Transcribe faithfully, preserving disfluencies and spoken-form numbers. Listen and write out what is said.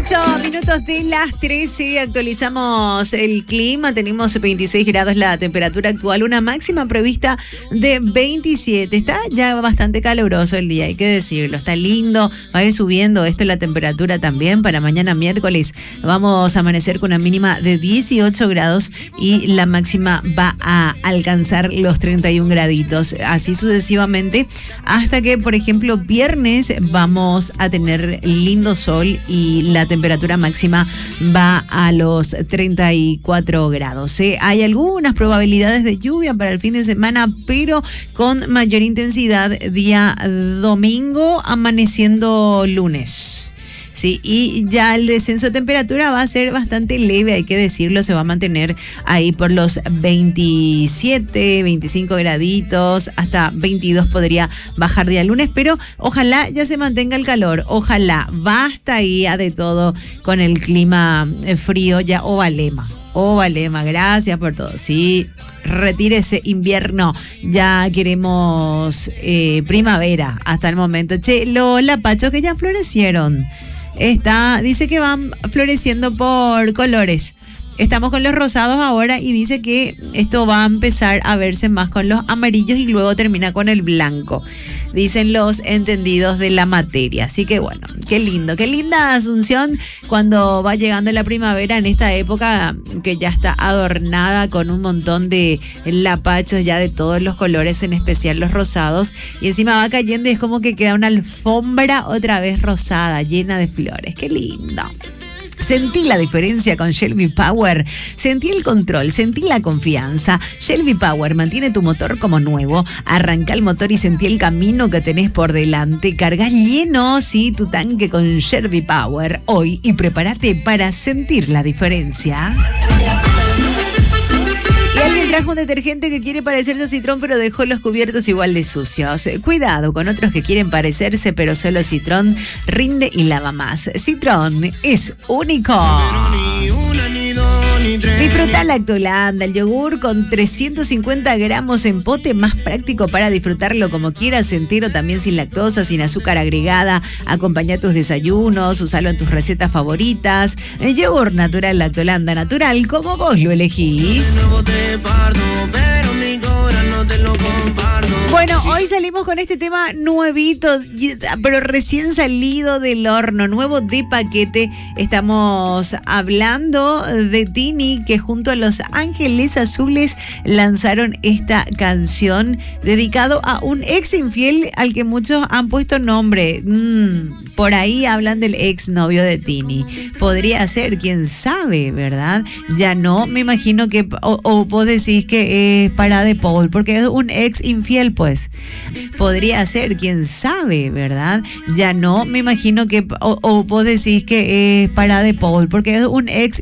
ocho minutos de las trece, actualizamos el clima, tenemos veintiséis grados la temperatura actual, una máxima prevista de veintisiete, está ya bastante caluroso el día, hay que decirlo, está lindo, va a ir subiendo esto la temperatura también para mañana miércoles, vamos a amanecer con una mínima de dieciocho grados y la máxima va a alcanzar los treinta y un graditos, así sucesivamente, hasta que por ejemplo viernes vamos a tener lindo sol y la temperatura máxima va a los treinta y cuatro grados. ¿eh? Hay algunas probabilidades de lluvia para el fin de semana, pero con mayor intensidad día domingo, amaneciendo lunes. Sí, y ya el descenso de temperatura va a ser bastante leve, hay que decirlo, se va a mantener ahí por los veintisiete, veinticinco graditos, hasta veintidós podría bajar día lunes, pero ojalá ya se mantenga el calor, ojalá, basta ahí a de todo con el clima frío, ya o valema, o valema, gracias por todo, sí. Retírese invierno, ya queremos eh, primavera hasta el momento. Che, los lapachos que ya florecieron, está, dice que van floreciendo por colores. Estamos con los rosados ahora y dice que esto va a empezar a verse más con los amarillos y luego termina con el blanco, dicen los entendidos de la materia. Así que bueno, qué lindo, qué linda Asunción cuando va llegando la primavera en esta época que ya está adornada con un montón de lapachos ya de todos los colores, en especial los rosados, y encima va cayendo y es como que queda una alfombra otra vez rosada, llena de flores. Qué lindo. Sentí la diferencia con Shelby Power, sentí el control, sentí la confianza. Shelby Power mantiene tu motor como nuevo, arranca el motor y sentí el camino que tenés por delante. Carga lleno, sí, tu tanque con Shelby Power hoy y prepárate para sentir la diferencia. Alguien trajo un detergente que quiere parecerse a Citrón, pero dejó los cubiertos igual de sucios. Cuidado con otros que quieren parecerse, pero solo Citrón rinde y lava más. Citrón es único. Disfruta la Lactolanda, el yogur con trescientos cincuenta gramos en pote, más práctico para disfrutarlo como quieras, entero, también sin lactosa, sin azúcar agregada. Acompaña tus desayunos, usalo en tus recetas favoritas. El yogur natural Lactolanda, natural como vos lo elegís. Bueno, hoy salimos con este tema nuevito, pero recién salido del horno, nuevo de paquete. Estamos hablando de Tini, que junto a Los Ángeles Azules lanzaron esta canción dedicado a un ex infiel al que muchos han puesto nombre. Mm, por ahí hablan del ex novio de Tini. Podría ser, quién sabe, ¿verdad? Ya no, me imagino que, o, o vos decís que es para De Paul, porque es un ex infiel, pues. Podría ser, quién sabe, ¿verdad? Ya no, me imagino que, o, o vos decís que es para De Paul, porque es un ex